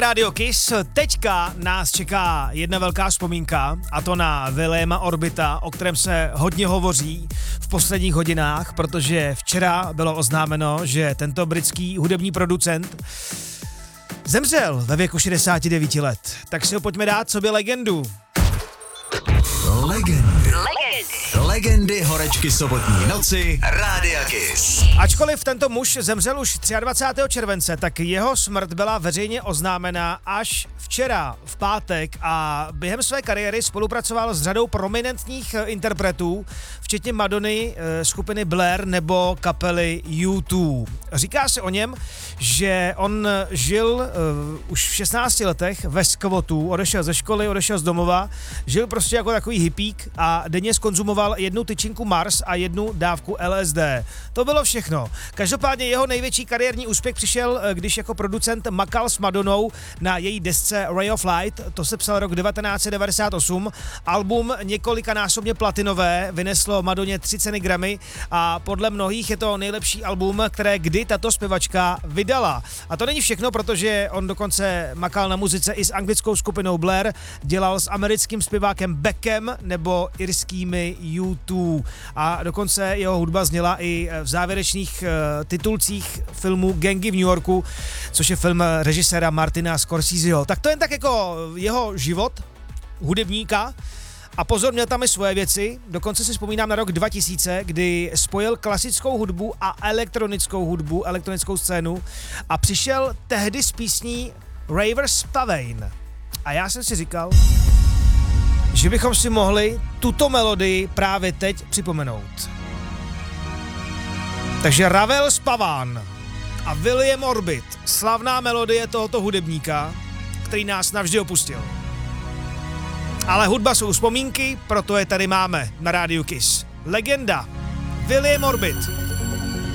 Radio Kiss, teďka nás čeká jedna velká vzpomínka, a to na Williama Orbita, o kterém se hodně hovoří v posledních hodinách, protože včera bylo oznámeno, že tento britský hudební producent zemřel ve věku 69 let. Tak si ho pojďme dát sobě legendu. Legendy horečky sobotní noci Rádia Kiss. Ačkoliv tento muž zemřel už 23. července, tak jeho smrt byla veřejně oznámena až včera, v pátek, a během své kariéry spolupracoval s řadou prominentních interpretů, včetně Madonny, skupiny Blair nebo kapely U2. Říká se o něm, že on žil už v 16 letech ve skvotu, odešel ze školy, odešel z domova, žil prostě jako takový hippík a denně zkonzumoval jednu tyčinku Mars a jednu dávku LSD. To bylo všechno. Každopádně jeho největší kariérní úspěch přišel, když jako producent makal s Madonnou na její desce Ray of Light, to se psal rok 1998. Album několikanásobně platinové, vyneslo Madonně 3 ceny Grammy a podle mnohých je to nejlepší album, které kdy tato zpěvačka vydala. A to není všechno, protože on dokonce makal na muzice i s anglickou skupinou Blair, dělal s americkým zpěvákem Beckem nebo irskými U2. A dokonce jeho hudba zněla i v závěrečných titulcích filmu Gangy v New Yorku, což je film režiséra Martina Scorseseho. Tak to jen tak jako jeho život hudebníka. A pozor, měl tam i svoje věci, dokonce si vzpomínám na rok 2000, kdy spojil klasickou hudbu a elektronickou hudbu, elektronickou scénu a přišel tehdy s písní Ravers Pavane. A já jsem si říkal, že bychom si mohli tuto melodii právě teď připomenout. Takže Ravel Spavan a William Orbit, slavná melodie tohoto hudebníka, který nás navždy opustil. Ale hudba jsou vzpomínky, proto je tady máme na Rádiu Kiss. Legenda William Orbit.